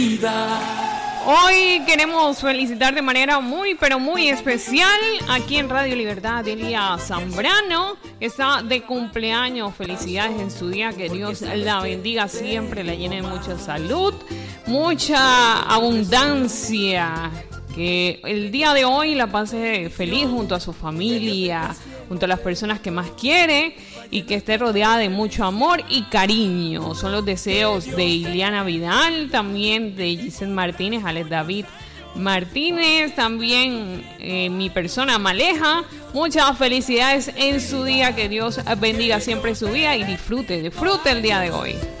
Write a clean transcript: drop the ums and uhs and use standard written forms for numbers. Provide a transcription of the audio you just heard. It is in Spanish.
Hoy queremos felicitar de manera muy, pero muy especial aquí en Radio Libertad Delia Zambrano, que está de cumpleaños. Felicidades en su día, que Dios la bendiga siempre, la llene de mucha salud, mucha abundancia. Que el día de hoy la pase feliz junto a su familia, junto a las personas que más quiere, y que esté rodeada de mucho amor y cariño. Son los deseos de Iliana Vidal, también de Giselle Martínez, Alex David Martínez, también mi persona Maleja. Muchas felicidades en su día, que Dios bendiga siempre su vida y disfrute el día de hoy.